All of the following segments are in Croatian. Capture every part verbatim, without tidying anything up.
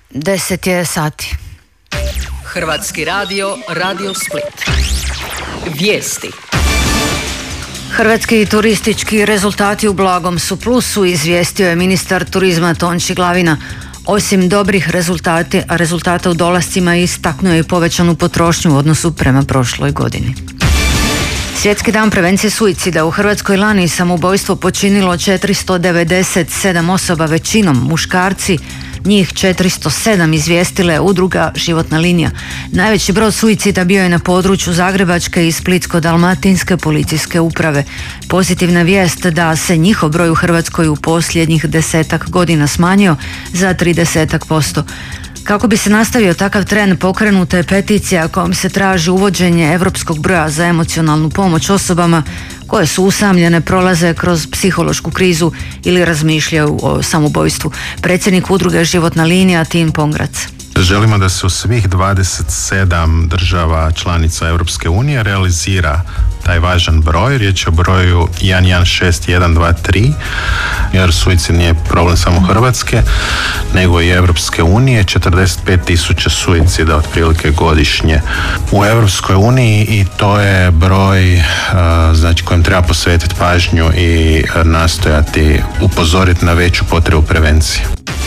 Deset je sati. Hrvatski radio, Radio Split. Vijesti. Hrvatski turistički rezultati u blagom su plusu, izvijestio je ministar turizma Tonči Glavina. Osim dobrih rezultati, rezultata u dolascima istaknuo je i povećanu potrošnju u odnosu prema prošloj godini. Svjetski dan prevencije suicida. U Hrvatskoj lani samoubojstvo počinilo četiristo devedeset sedam osoba, većinom muškarci, njih četiristo sedam izvijestila je udruga Životna linija. Najveći broj suicida bio je na području Zagrebačke i Splitsko-dalmatinske policijske uprave. Pozitivna vijest da se njihov broj u Hrvatskoj u posljednjih desetak godina smanjio za trideset posto. Kako bi se nastavio takav trend, pokrenuta je peticija kojom se traži uvođenje europskog broja za emocionalnu pomoć osobama koje su usamljene, prolaze kroz psihološku krizu ili razmišljaju o samoubojstvu. Predsjednik udruge Životna linija Tin Pongrac. Želimo da se u svih dvadeset sedam država članica Europske unije realizira taj važan broj. Riječ je o broju jedan jedan šest jedan dva tri, jer suicid nije problem samo Hrvatske, nego i Europske unije. četrdeset pet tisuća suicida otprilike godišnje u Europskoj uniji i to je broj znači, kojem treba posvetiti pažnju i nastojati upozoriti na veću potrebu prevencije.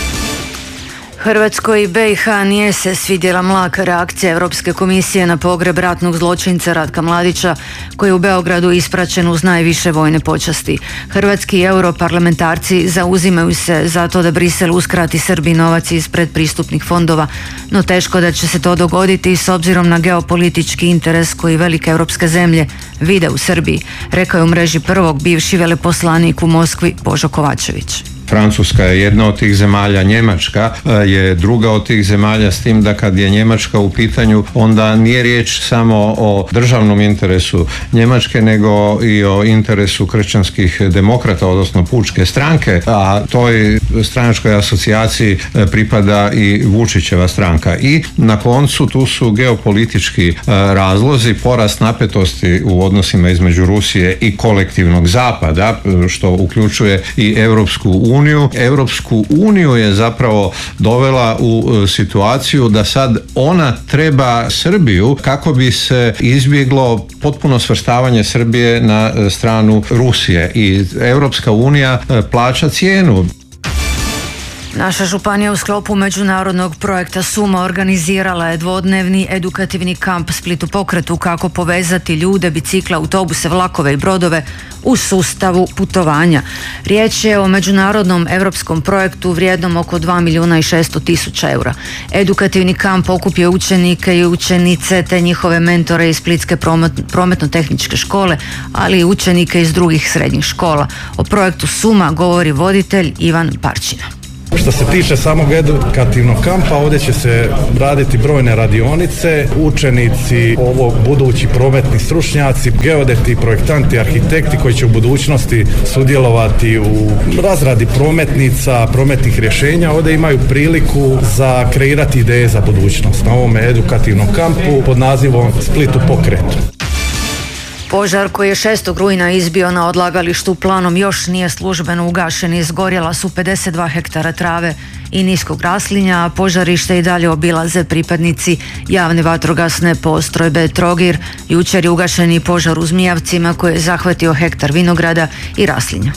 Hrvatskoj i B i H nije se svidjela mlaka reakcija Europske komisije na pogreb ratnog zločinca Ratka Mladića, koji je u Beogradu ispraćen uz najviše vojne počasti. Hrvatski i europarlamentarci zauzimaju se za to da Brisel uskrati Srbiji novac iz predpristupnih fondova, no teško da će se to dogoditi s obzirom na geopolitički interes koji velike europske zemlje vide u Srbiji, rekao je u mreži prvog bivši veleposlanik u Moskvi Božo Kovačević. Francuska je jedna od tih zemalja, Njemačka je druga od tih zemalja, s tim da kad je Njemačka u pitanju, onda nije riječ samo o državnom interesu Njemačke, nego i o interesu kršćanskih demokrata, odnosno pučke stranke, a toj stranačkoj asocijaciji pripada i Vučićeva stranka. I na koncu tu su geopolitički razlozi, porast napetosti u odnosima između Rusije i kolektivnog zapada, što uključuje i Europsku uniju. Europsku uniju je zapravo dovela u situaciju da sad ona treba Srbiju kako bi se izbjeglo potpuno svrstavanje Srbije na stranu Rusije i Europska unija plaća cijenu. Naša županija u sklopu međunarodnog projekta Suma organizirala je dvodnevni edukativni kamp Split u pokretu, kako povezati ljude, bicikle, autobuse, vlakove i brodove u sustavu putovanja. Riječ je o međunarodnom europskom projektu vrijednom oko dva milijuna i šesto tisuća eura. Edukativni kamp okupio učenike i učenice te njihove mentore iz Splitske prometno-tehničke škole, ali i učenike iz drugih srednjih škola. O projektu Suma govori voditelj Ivan Parčina. Što se tiče samog edukativnog kampa, ovdje će se raditi brojne radionice, učenici, ovo budući prometni stručnjaci, geodeti, projektanti, arhitekti koji će u budućnosti sudjelovati u razradi prometnica, prometnih rješenja, ovdje imaju priliku za kreirati ideje za budućnost na ovome edukativnom kampu pod nazivom Split u pokretu. Požar koji je šestog rujna izbio na odlagalištu Planom još nije službeno ugašen. Izgorjela su pedeset dva hektara trave i niskog raslinja, a požarište i dalje obilaze pripadnici javne vatrogasne postrojbe Trogir. Jučer je ugašen i požar u Zmijavcima koji je zahvatio hektar vinograda i raslinja.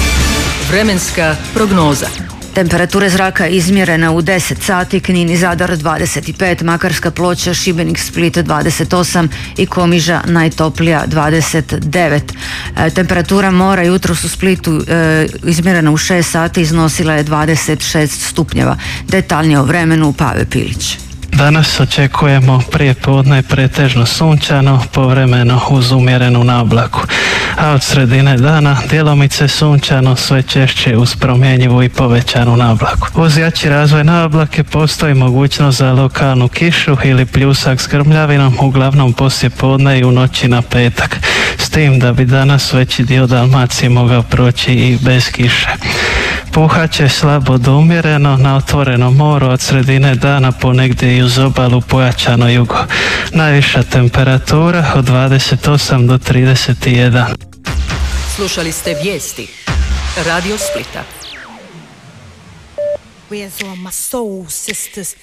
Vremenska prognoza. Temperature zraka izmjerena u deset sati, Knin i Zadar dvadeset pet, Makarska, Ploče, Šibenik, Split dvadeset osam i Komiža najtoplija dvadeset devet. E, temperatura mora jutros u Splitu e, izmjerena u šest sati iznosila je dvadeset šest stupnjeva. Detaljnije o vremenu Pave Pilić. Danas očekujemo prije podne pretežno sunčano, povremeno uz umjerenu naoblaku, a od sredine dana djelomice sunčano, sve češće uz promjenjivu i povećanu naoblaku. Uz jači razvoj naoblake postoji mogućnost za lokalnu kišu ili pljusak s grmljavinom, uglavnom poslije podne i u noći na petak, s tim da bi danas veći dio Dalmacije mogao proći i bez kiše. Puhat će slabo do umjereno na otvorenom moru, od sredine dana ponegdje i uz obalu pojačano jugo. Najviša temperatura od dvadeset osam do trideset jedan. Slušali ste vijesti Radio Splita. Where's all my soul sisters?